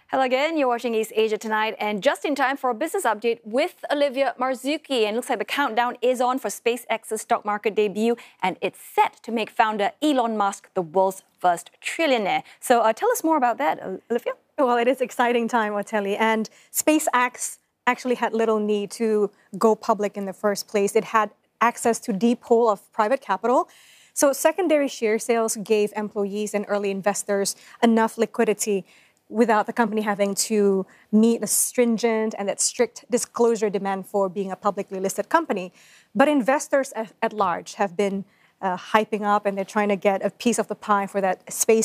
Hello again, you're watching East Asia Tonight, and just in time for a business update with Olivia Marzuki. And it looks like the countdown is on for SpaceX's stock market debut, and it's set to make founder Elon Musk the world's first trillionaire. So tell us more about that, Olivia. Well, it is exciting time, Oteli, and SpaceX actually had little need to go public in the first place. It had access to deep pool of private capital. So secondary share sales gave employees and early investors enough liquidity without the company having to meet the stringent and that strict disclosure demand for being a publicly listed company. But investors at large have been hyping up, and they're trying to get a piece of the pie for that space